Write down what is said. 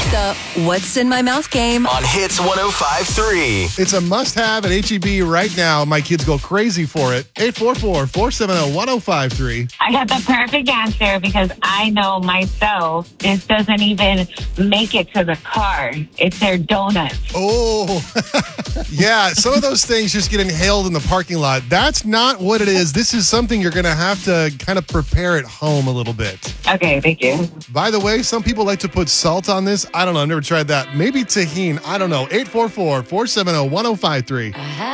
the What's in My Mouth game on Hits 105.3. It's a must-have at HEB right now. My kids go crazy for it. 844-470-1053. I got the perfect answer because I know myself. This doesn't even make it to the car. It's their donuts. Oh, yeah. Some of those things just get inhaled in the parking lot. That's not what it is. This is something you're going to have to kind of prepare at home a little bit. Okay, thank you. By the way, some people like to put salt on this. I don't know. I've never tried that. Maybe tahini. I don't know. 844-470-1053.